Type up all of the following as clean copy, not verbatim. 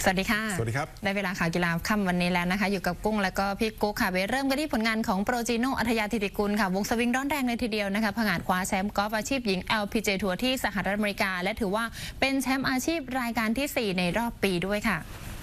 สวัสดีค่ะสวัสดีครับได้เวลาข่าวกีฬาค่ำวันนี้แล้วนะคะอยู่กับกุ้งและก็พี่กุ๊กค่ะไปเริ่มกันที่ผลงานของโปรจิโนอัธยาธิติกุลค่ะวงสวิงร้อนแรงเลยทีเดียวนะคะผงาดคว้าแชมป์กอล์ฟอาชีพหญิง LPGA ทัวร์ที่สหรัฐอเมริกาและถือว่าเป็นแชมป์อาชีพรายการที่ 4 ในรอบปีด้วยค่ะ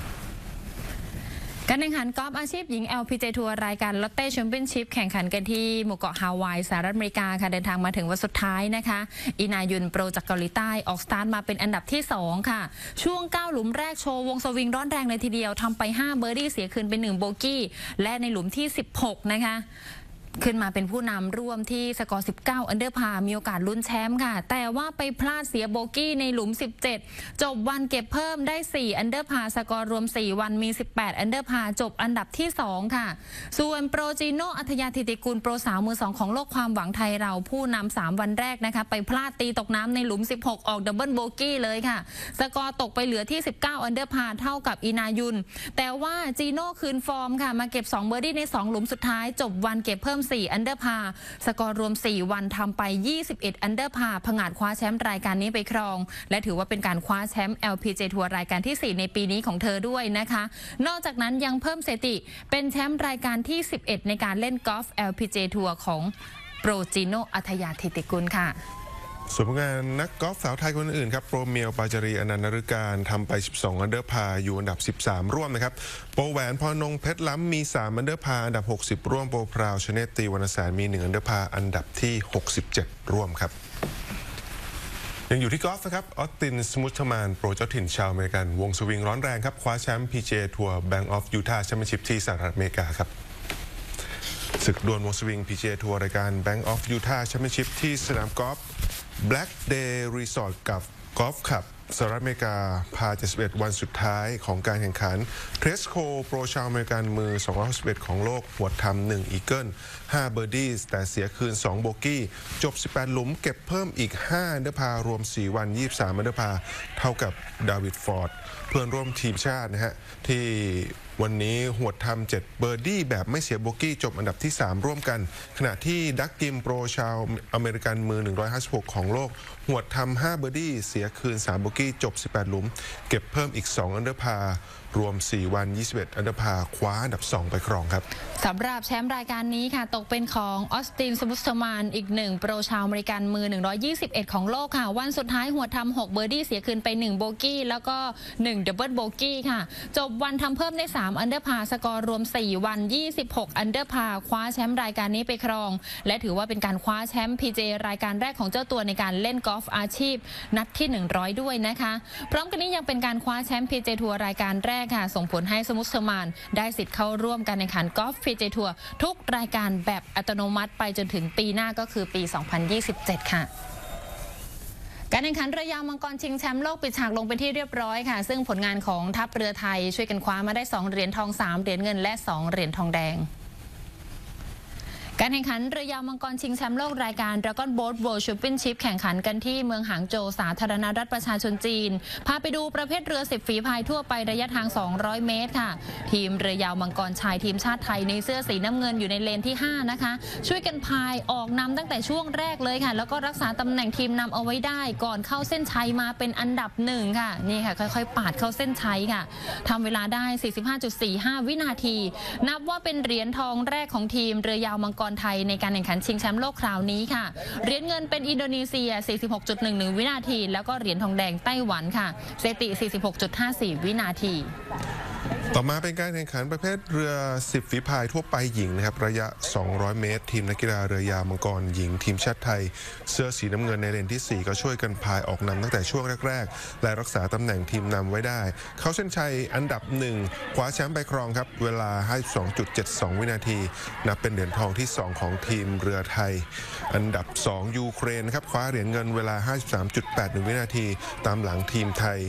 การแข่งขันกอล์ฟอาชีพหญิง LPGA ทัวร์รายการลอตเต้แชมเปี้ยนชิพแข่งขันกันที่หมู่เกาะฮาวายสหรัฐอเมริกาค่ะเดินทางมาถึงวันสุดท้ายนะคะอินายุนโปรจากเกาหลีใต้ออกสตาร์ทมาเป็นอันดับที่2ค่ะช่วง9หลุมแรกโชว์วงสวิงร้อนแรงเลยทีเดียวทำไป5เบอร์ดี้เสียคืนไป1โบกี้และในหลุมที่16นะคะขึ้นมาเป็นผู้นำร่วมที่สกอร์19อันเดอร์พาร์มีโอกาสลุ้นแชมป์ค่ะแต่ว่าไปพลาดเสียโบกี้ในหลุม17จบวันเก็บเพิ่มได้4อันเดอร์พาร์สกอร์รวม4วันมี18อันเดอร์พาร์จบอันดับที่2ค่ะส่วนโปรจิโนอัธยาธิติกุลโปรสาวมือ2ของโลกความหวังไทยเราผู้นำ3วันแรกนะคะไปพลาดตีตกน้ำในหลุม16ออกดับเบิลโบกี้เลยค่ะสกอร์ตกไปเหลือที่19อันเดอร์พาร์เท่ากับอินายุนแต่ว่าจีโน่คืนฟอร์มค่ะมาเก็บ2เบอร์ดี้ใน2หลุมสุดท้ายจบวันเก็บเพิ่ม4อันเดอร์พาร์สกอร์รวม4วันทำไป21อันเดอร์พาร์ผงาดคว้าแชมป์รายการนี้ไปครองและถือว่าเป็นการคว้าแชมป์ LPGA ทัวร์รายการที่4ในปีนี้ของเธอด้วยนะคะนอกจากนั้นยังเพิ่มสถิติเป็นแชมป์รายการที่11ในการเล่นกอล์ฟ LPGA ทัวร์ของโปรจิโนอัธยาธิติกุลค่ะส่วนผลงานนักกอล์ฟสาวไทยคนอื่นครับโปรเมียวปาจารีอนันต์นฤการทำไป12อันเดอร์พาร์อยู่อันดับ13ร่วมนะครับโปรแหวนพรนงเพชรล้ำมี3อันเดอร์พาร์อันดับ60ร่วมโปรพราวชเนตตีวรรณแสนมี1อันเดอร์พาร์อันดับที่67ร่วมครับยังอยู่ที่กอล์ฟนะครับออสตินสมุทรมานโปรเจ้าถิ่นชาวอเมริกันวงสวิงร้อนแรงครับคว้าแชมป์ PGA ทัวร์ Bank of Utah Championship ที่สหรัฐอเมริกาครับศึกดวลวงสวิง PGA ทัวร์รายการ Bank of Utah Championship ที่สนามกอล์ฟ Black Day Resort กับกอล์ฟคลับสหรัฐอเมริกาพา71วันสุดท้ายของการแข่งขันเทรสโคโปรชาวอเมริกันมือ261ของโลกหัวทำ1อีเกิล5เบอร์ดี้แต่เสียคืน2โบกี้จบ18หลุมเก็บเพิ่มอีก5อันเดอร์พาร์รวม4วัน23อันเดอร์พาร์เท่ากับดาวิดฟอร์ดเพื่อนร่วมทีมชาตินะฮะที่วันนี้หัวทำ7เบอร์ดี้แบบไม่เสียโบกี้จบอันดับที่3ร่วมกันขณะที่ดักกิมโปรชาวอเมริกันมือ156ของโลกหัวทำ5เบอร์ดี้เสียคืน3โบกี้จบ18หลุมเก็บเพิ่มอีก2อันเดอร์พาร์รวม4วัน21อันเดอร์พาร์คว้าอันดับ2ไปครองครับสำหรับแชมป์รายการนี้ค่ะตกเป็นของออสตินสมุทรมานอีก1โปรชาวอเมริกันมือ121ของโลกค่ะวันสุดท้ายหัวทำ6เบอร์ดี้เสียคืนไป1โบกี้แล้วก็1ดับเบิลโบกี้ค่ะจบวันทำเพิ่มได้3อันเดอร์พาร์สกอร์รวม4วัน26อันเดอร์พาร์คว้าแชมป์รายการนี้ไปครองและถือว่าเป็นการคว้าแชมป์ PGA รายการแรกของเจ้าตัวในการเล่นกอล์ฟอาชีพนัดที่100ด้วยนะคะพร้อมกันนี้ยังเป็นการคว้าแชมป์ PGA ทัวร์รายการแรกค่ะส่งผลให้สมุทรมานได้สิทธิ์เข้าร่วมการแข่งขันกอล์ฟ PGA ทัวร์ทุกรายการแบบอัตโนมัติไปจนถึงปีหน้าก็คือปี 2027 ค่ะการแข่งขันเรือยาวมังกรชิงแชมป์โลกปิดฉากลงเป็นที่เรียบร้อยค่ะซึ่งผลงานของทัพเรือไทยช่วยกันคว้ามาได้2เหรียญทอง3เหรียญเงินและ2เหรียญทองแดงการแข่งขันเรือยาวมังกรชิงแชมป์โลกรายการ Dragon Boat World Championship แข่งขันกันที่เมืองหางโจวสาธารณรัฐประชาชนจีนพาไปดูประเภทเรือ10ฝีพายทั่วไประยะทาง200เมตรค่ะทีมเรือยาวมังกรชายทีมชาติไทยในเสื้อสีน้ำเงินอยู่ในเลนที่5นะคะช่วยกันพายออกนำตั้งแต่ช่วงแรกเลยค่ะแล้วก็รักษาตำแหน่งทีมนำเอาไว้ได้ก่อนเข้าเส้นชัยมาเป็นอันดับ1ค่ะนี่ค่ะค่อยๆปาดเข้าเส้นชัยค่ะทำเวลาได้ 45.45 วินาทีนับว่าเป็นเหรียญทองแรกของทีมเรือยาวมังกรไทยในการแข่งขันชิงแชมป์โลกคราวนี้ค่ะเหรียญเงินเป็นอินโดนีเซีย 46.11 วินาทีแล้วก็เหรียญทองแดงไต้หวันค่ะสถิติ 46.54 วินาทีต่อมาเป็นการแข่งขันประเภทเรือ10ฝีพายทั่วไปหญิงนะครับระยะ200เมตรทีมนักกีฬาเรือยาวมังกรหญิงทีมชาติไทยเสื้อสีน้ำเงินในเลนที่4ก็ช่วยกันพายออกนำตั้งแต่ช่วงแรกๆและรักษาตำแหน่งทีมนำไว้ได้เข้าเส้นชัยอันดับ1คว้าแชมป์ไปครองครับเวลา 52.72 วินาทีนับเป็นเหรียญทองที่2ของทีมเรือไทยอันดับ2ยูเครนครับคว้าเหรียญเงินเวลา 53.81 วินาทีตามหลังทีมไทย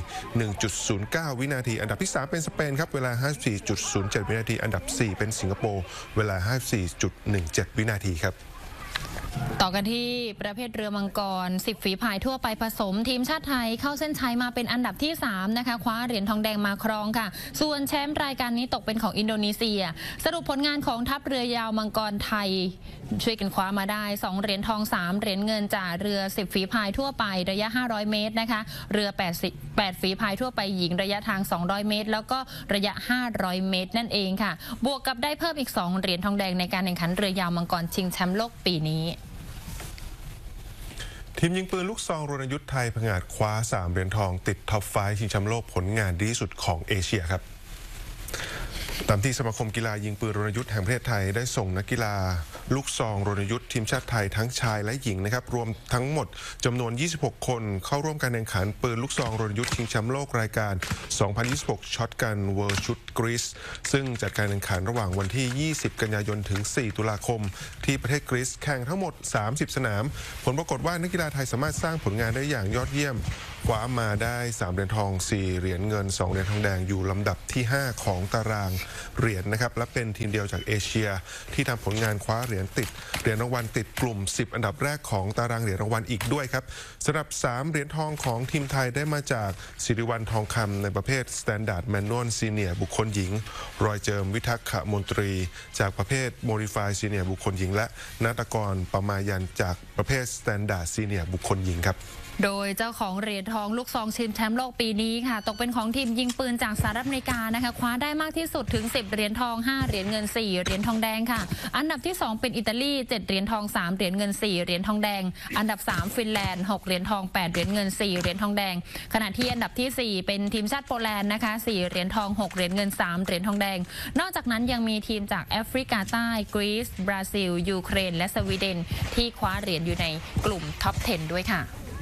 1.09 วินาทีอันดับที่3เป็นสเปนครับเวลา 54.07 วินาทีอันดับ4เป็นสิงคโปร์เวลา 54.17 วินาทีครับต่อกันที่ประเภทเรือมังกร10ฝีพายทั่วไปผสมทีมชาติไทยเข้าเส้นชัยมาเป็นอันดับที่3นะคะคว้าเหรียญทองแดงมาครองค่ะส่วนแชมป์รายการนี้ตกเป็นของอินโดนีเซียสรุปผลงานของทัพเรือยาวมังกรไทยช่วยกันคว้ามาได้2เหรียญทอง3เหรียญเงินจากเรือ10ฝีพายทั่วไประยะ500เมตรนะคะเรือ8ฝีพายทั่วไปหญิงระยะทาง200เมตรแล้วก็ระยะ500เมตรนั่นเองค่ะบวกกับได้เพิ่มอีก2เหรียญทองแดงในการแข่งขันเรือยาวมังกรชิงแชมป์โลกปีนี้ทีมยิงปืนลูกซองรณยุทธไทยผงาดคว้า3เหรียญทองติดท็อป5ชิงแชมป์โลกผลงานดีที่สุดของเอเชียครับตามที่สมาคมกีฬายิงปืนรณยุทธ์แห่งประเทศไทยได้ส่งนักกีฬาลูกซองรณยุทธ์ทีมชาติไทยทั้งชายและหญิงนะครับรวมทั้งหมดจำนวน26คนเข้าร่วมการแข่งขันปืนลูกซองรณยุทธ์ชิงแชมป์โลกรายการ2026ช็อตกันเวิลด์ชุดกรีซซึ่งจัดการแข่งขันระหว่างวันที่20กันยายนถึง4ตุลาคมที่ประเทศกรีซแข่งทั้งหมด30สนามผลปรากฏว่านักกีฬาไทยสามารถสร้างผลงานได้อย่างยอดเยี่ยมคว้ามาได้3เหรียญทอง4เหรียญเงิน2เหรียญทองแดงอยู่ลำดับที่5ของตารางเหรียญนะครับและเป็นทีมเดียวจากเอเชียที่ทำผลงานคว้าเหรียญรางวัลติดกลุ่ม10อันดับแรกของตารางเหรียญรางวัลอีกด้วยครับสำหรับ3เหรียญทองของทีมไทยได้มาจากสิริวัลย์ทองคำในประเภท Standard Manual Senior บุคคลหญิงรอยเจิมวิทักษมนตรีจากประเภท Modify Senior บุคคลหญิงและณัฐกรประมายันจากประเภท Standard Senior บุคคลหญิงครับโดยเจ้าของเหรียญทองลูกซองชิงแชมป์โลกปีนี้ค่ะตกเป็นของทีมยิงปืนจากสหรัฐอเมริกานะคะคว้าได้มากที่สุดถึง10เหรียญทอง5เหรียญเงิน4เหรียญทองแดงค่ะอันดับที่2เป็นอิตาลี7เหรียญทอง3เหรียญเงิน4เหรียญทองแดงอันดับ3ฟินแลนด์6เหรียญทอง8เหรียญเงิน4เหรียญทองแดงขณะที่อันดับที่4เป็นทีมชาติโปแลนด์นะคะ4เหรียญทอง6เหรียญเงิน3เหรียญทองแดงนอกจากนั้นยังมีทีมจากแอฟริกาใต้กรีซบราซิลยูเครนและสวีเดนที่คว้าเหรียญอยู่ในกลุ่มท็อป 10 ด้วยค่ะ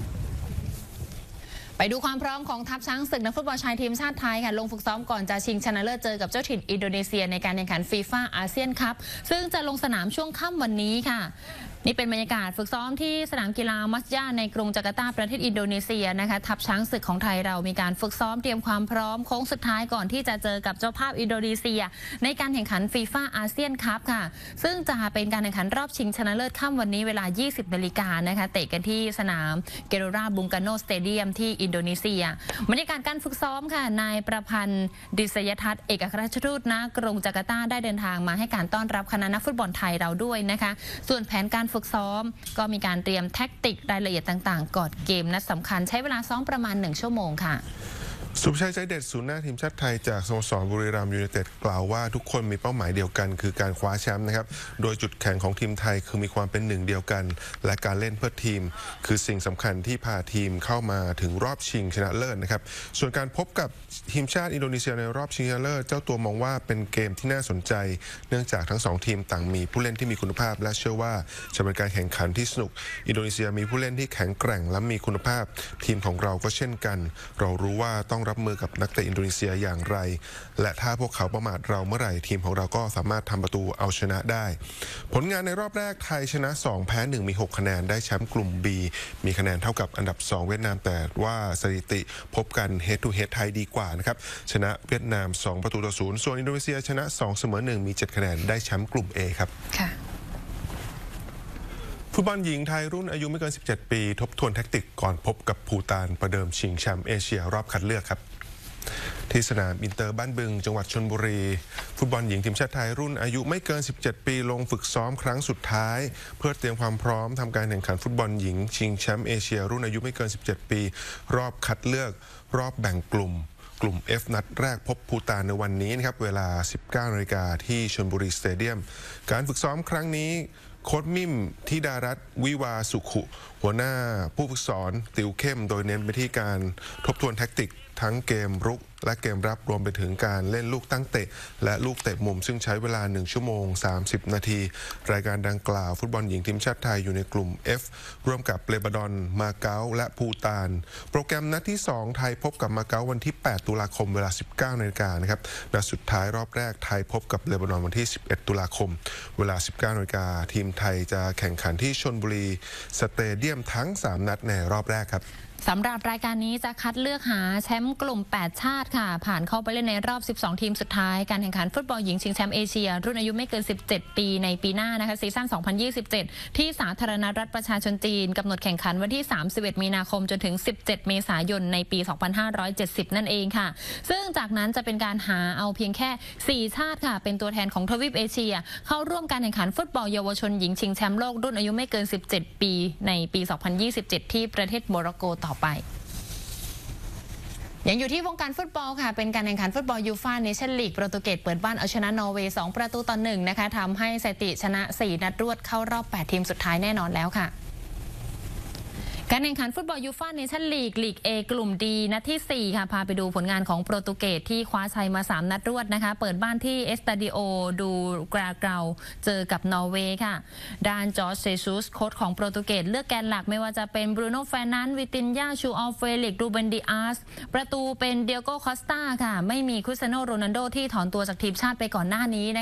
ไปดูความพร้อมของทัพช้างศึกนักฟุตบอลชายทีมชาติไทยค่ะลงฝึกซ้อมก่อนจะชิงชนะเลิศเจอกับเจ้าถิ่นอินโดนีเซียในการแข่งขันฟีฟ่าอาเซียนคัพซึ่งจะลงสนามช่วงค่ำวันนี้ค่ะนี่เป็นบรรยากาศฝึกซ้อมที่สนามกีฬามัสยาในกรุงจาการ์ตาประเทศอินโดนีเซียนะคะทัพช้างศึกของไทยเรามีการฝึกซ้อมเตรียมความพร้อมโค้งสุดท้ายก่อนที่จะเจอกับเจ้าภาพอินโดนีเซียในการแข่งขันฟีฟ่าอาเซียนคัพค่ะซึ่งจะเป็นการแข่งขันรอบชิงชนะเลิศค่ำวันนี้เวลา 20 นาฬิกานะคะเตะกันที่สนามเกโรราบุงกาโนสเตเดียมที่อินโดนีเซียบรรยากาศการฝึกซ้อมค่ะนายประพันธ์ดิษยทัศน์เอกอัครราชทูตณกรุงจาการ์ตาได้เดินทางมาให้การต้อนรับคณะนักฟุตบอลไทยเราด้วยนะคะส่วนแผนการฝึกซ้อมก็มีการเตรียมแท็กติกรายละเอียดต่างๆก่อนเกมนัดสำคัญใช้เวลาซ้อมประมาณ1ชั่วโมงค่ะสุภชัยใจเด็ดศูนย์หน้าทีมชาติไทยจากสโมสรบุรีรัมย์ยูไนเต็ดกล่าวว่าทุกคนมีเป้าหมายเดียวกันคือการคว้าแชมป์นะครับโดยจุดแข็งของทีมไทยคือมีความเป็นหนึ่งเดียวกันและการเล่นเพื่อทีมคือสิ่งสำคัญที่พาทีมเข้ามาถึงรอบชิงชนะเลิศนะครับส่วนการพบกับทีมชาติอินโดนีเซียในรอบชิงชนะเลิศเจ้าตัวมองว่าเป็นเกมที่น่าสนใจเนื่องจากทั้ง2ทีมต่างมีผู้เล่นที่มีคุณภาพและเชื่อว่าจะเป็นการแข่งขันที่สนุกอินโดนีเซียมีผู้เล่นที่แข็งแกร่งและมีคุณภาพทีมของเราก็เช่นกันเรารู้ว่าต้องรับมือกับนักเตะอินโดนีเซียอย่างไรและถ้าพวกเขาประมาทเราเมื่อไหร่ทีมของเราก็สามารถทำประตูเอาชนะได้ผลงานในรอบแรกไทยชนะ2แพ้1มี6คะแนนได้แชมป์กลุ่ม B มีคะแนนเท่ากับอันดับ2เวียดนามแต่ว่าสถิติพบกัน Head to Head ไทยดีกว่านะครับชนะเวียดนาม2-0ส่วนอินโดนีเซียชนะ2เสมอ1มี7คะแนนได้แชมป์กลุ่ม A ครับฟุตบอลหญิงไทยรุ่นอายุไม่เกิน17ปีทบทวนแทคติกก่อนพบกับภูฏานประเดิมชิงแชมป์เอเชียรอบคัดเลือกครับที่สนามอินเตอร์บ้านบึงจังหวัดชลบุรีฟุตบอลหญิงทีมชาติไทยรุ่นอายุไม่เกิน17ปีลงฝึกซ้อมครั้งสุดท้ายเพื่อเตรียมความพร้อมทำการแข่งขันฟุตบอลหญิงชิงแชมป์เอเชียรุ่นอายุไม่เกิน17ปีรอบคัดเลือกรอบแบ่งกลุ่มF นัดแรกพบภูฏานในวันนี้นะครับเวลา 19 นาฬิกาที่ชลบุรีสเตเดียมการฝึกซ้อมครั้งนี้โค้ชมิมธิดารัตน์วิวาสุขุหัวหน้าผู้ฝึกสอนติวเข้มโดยเน้นไปที่การทบทวนแทคติกทั้งเกมรุกและเกมรับรวมไปถึงการเล่นลูกตั้งเตะและลูกเตะมุมซึ่งใช้เวลา1ชั่วโมง30นาทีรายการดังกล่าวฟุตบอลหญิงทีมชาติไทยอยู่ในกลุ่ม F ร่วมกับเลบานอนมาเก๊าและภูฏานโปรแกรมนัดที่2ไทยพบกับมาเก๊าวันที่8ตุลาคมเวลา 19 นาฬิกานะครับนัดสุดท้ายรอบแรกไทยพบกับเลบานอนวันที่11ตุลาคมเวลา 19 นาฬิกาทีมไทยจะแข่งขันที่ชลบุรีสเตเดียมทั้ง3นัดในรอบแรกครับสำหรับรายการนี้จะคัดเลือกหาแชมป์กลุ่ม8ชาติค่ะผ่านเข้าไปเล่นในรอบ 12 ทีมสุดท้ายการแข่งขันฟุตบอลหญิงชิงแชมป์เอเชียรุ่นอายุไม่เกิน 17 ปีในปีหน้านะคะซีซั่น 2027 ที่สาธารณรัฐประชาชนจีนกำหนดแข่งขันวันที่ 31 มีนาคมจนถึง 17 เมษายนในปี 2570 นั่นเองค่ะซึ่งจากนั้นจะเป็นการหาเอาเพียงแค่ 4 ชาติค่ะเป็นตัวแทนของทวีปเอเชียเข้าร่วมการแข่งขันฟุตบอลเยาวชนหญิงชิงแชมป์โลกรุ่นอายุไม่เกิน 17 ปีในปี 2027 ที่ประเทศโมร็อกโกต่อไปยังอยู่ที่วงการฟุตบอลค่ะเป็นการแข่งขันฟุตบอลยูฟ่าเนชั่นลีกโปรตุเกสเปิดบ้านเอาชนะนอร์เวย์2-1นะคะทำให้สถิติชนะ4นัดรวดเข้ารอบ8ทีมสุดท้ายแน่นอนแล้วค่ะการแข่งขันฟุตบอลยูฟ่าเนชั่นลีกลีก A กลุ่มดีนัดที่4ค่ะพาไปดูผลงานของโปรตุเกสที่คว้าชัยมา3นัดรวดนะคะเปิดบ้านที่เอสตาดิโอดูกราเกาเจอกับนอร์เวย์ค่ะด้านจอร์จเซซุสโค้ชของโปรตุเกสเลือกแกนหลักไม่ว่าจะเป็นบรูโน่ เฟร์นันด์วิตินญาชูอัลเฟลิกซ์รูเบนดิอาสประตูเป็นเดียโก้ คอสตาค่ะไม่มีคริสเตียโน โรนัลโดที่ถอนตัวจากทีมชาติไปก่อนหน้านี้